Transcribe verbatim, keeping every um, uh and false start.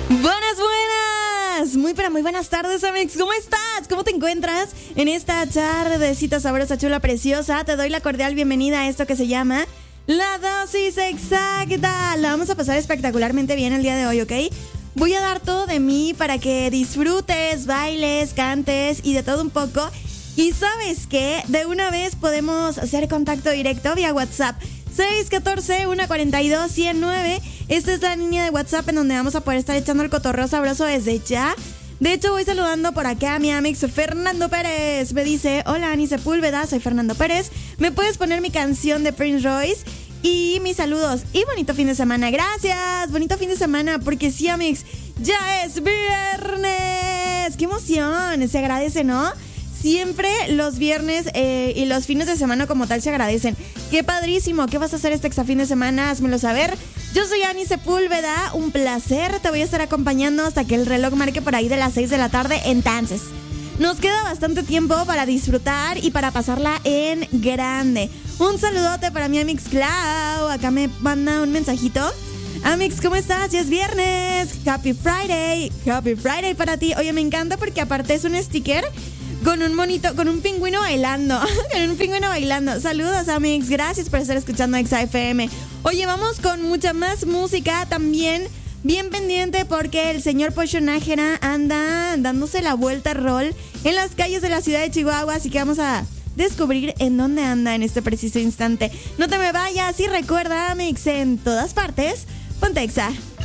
Buenas, buenas, muy pero muy buenas tardes, Amix. ¿Cómo estás? ¿Cómo te encuentras en esta tardecita sabrosa, chula, preciosa? Te doy la cordial bienvenida a esto que se llama La Dosis Exacta. La vamos a pasar espectacularmente bien el día de hoy, ¿ok? Voy a dar todo de mí para que disfrutes, bailes, cantes y de todo un poco. Y ¿sabes qué? De una vez podemos hacer contacto directo vía WhatsApp. seis uno cuatro, uno cuatro dos, uno cero nueve. Esta es la línea de WhatsApp en donde vamos a poder estar echando el cotorreo sabroso desde ya. De hecho, voy saludando por acá a mi amix Fernando Pérez. Me dice: hola, Ani Sepúlveda, soy Fernando Pérez. ¿Me puedes poner mi canción de Prince Royce? Y mis saludos. Y bonito fin de semana. Gracias. Bonito fin de semana. Porque sí, amix, ya es viernes. ¡Qué emoción! Se agradece, ¿no? Siempre los viernes eh, y los fines de semana como tal se agradecen. ¡Qué padrísimo! ¿Qué vas a hacer este fin de semana? Házmelo saber. Yo soy Ani Sepúlveda, un placer. Te voy a estar acompañando hasta que el reloj marque por ahí de las seis de la tarde. Entonces, nos queda bastante tiempo para disfrutar y para pasarla en grande. Un saludote para mi amix Clau. Acá me manda un mensajito. Amix, ¿cómo estás? Ya es viernes. Happy Friday. Happy Friday para ti. Oye, me encanta porque aparte es un sticker con un monito, con un pingüino bailando. Con un pingüino bailando. Saludos, amigos. Gracias por estar escuchando Exa F M. Oye, vamos con mucha más música también. Bien pendiente porque el señor Pocho Nájera anda dándose la vuelta rol en las calles de la ciudad de Chihuahua. Así que vamos a descubrir en dónde anda en este preciso instante. No te me vayas y recuerda, amigos, en todas partes, ponte Exa.